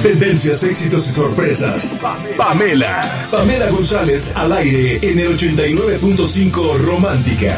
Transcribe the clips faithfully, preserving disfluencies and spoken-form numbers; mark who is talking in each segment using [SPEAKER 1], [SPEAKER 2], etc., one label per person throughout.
[SPEAKER 1] Tendencias, éxitos y sorpresas. Pamela. Pamela González al aire en el ochenta y nueve punto cinco Romántica.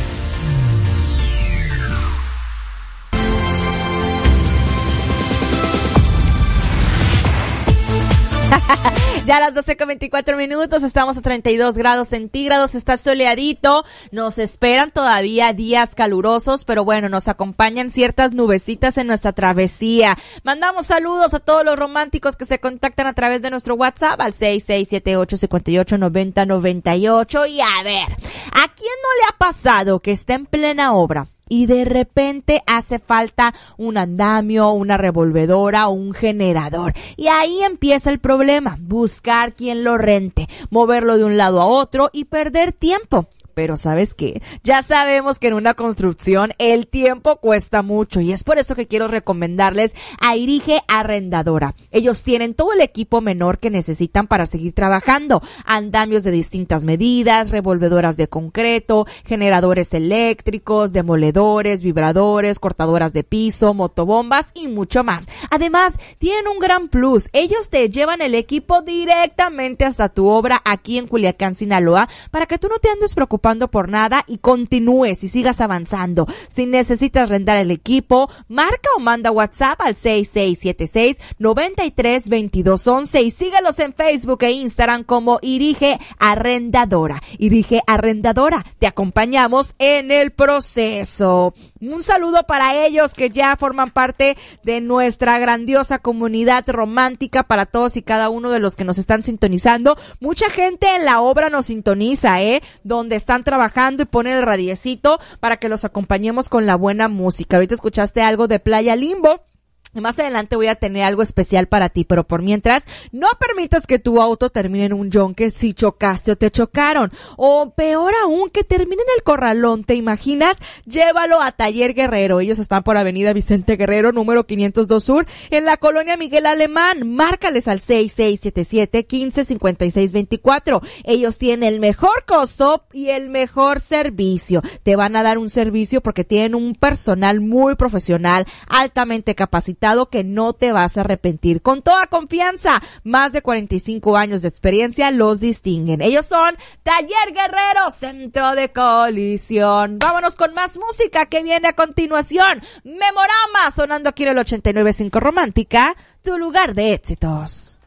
[SPEAKER 2] Ya a las doce con veinticuatro minutos, estamos a treinta y dos grados centígrados, está soleadito, nos esperan todavía días calurosos, pero bueno, nos acompañan ciertas nubecitas en nuestra travesía. Mandamos saludos a todos los románticos que se contactan a través de nuestro WhatsApp al seis seis siete ocho, cinco ocho, nueve cero nueve ocho. Y a ver, ¿a quién no le ha pasado que está en plena obra y de repente hace falta un andamio, una revolvedora o un generador? Y ahí empieza el problema, buscar quien lo rente, moverlo de un lado a otro y perder tiempo. Pero ¿sabes qué? Ya sabemos que en una construcción el tiempo cuesta mucho y es por eso que quiero recomendarles a Irige Arrendadora. Ellos tienen todo el equipo menor que necesitan para seguir trabajando. Andamios de distintas medidas, revolvedoras de concreto, generadores eléctricos, demoledores, vibradores, cortadoras de piso, motobombas y mucho más. Además, tienen un gran plus. Ellos te llevan el equipo directamente hasta tu obra aquí en Culiacán, Sinaloa, para que tú no te andes preocupando por nada y continúes y sigas avanzando. Si necesitas rentar el equipo, marca o manda WhatsApp al seis seis siete seis, nueve tres, dos dos uno uno y síguelos en Facebook e Instagram como Irige Arrendadora. Irige Arrendadora, te acompañamos en el proceso. Un saludo para ellos que ya forman parte de nuestra grandiosa comunidad romántica, para todos y cada uno de los que nos están sintonizando. Mucha gente en la obra nos sintoniza, ¿eh? Donde están trabajando y ponen el radiecito para que los acompañemos con la buena música. Ahorita escuchaste algo de Playa Limbo. Y más adelante voy a tener algo especial para ti, pero por mientras, no permitas que tu auto termine en un yonque si chocaste o te chocaron. O peor aún, que termine en el corralón, ¿te imaginas? Llévalo a Taller Guerrero. Ellos están por Avenida Vicente Guerrero, número quinientos dos Sur, en la colonia Miguel Alemán. Márcales al seis seis siete siete, uno cinco cinco seis dos cuatro. Ellos tienen el mejor costo y el mejor servicio. Te van a dar un servicio porque tienen un personal muy profesional, altamente capacitado, que no te vas a arrepentir. Con toda confianza, más de cuarenta y cinco años de experiencia los distinguen. Ellos son Taller Guerrero, centro de colisión. Vámonos con más música que viene a continuación. Memorama, sonando aquí en el ochenta y nueve punto cinco Romántica, tu lugar de éxitos.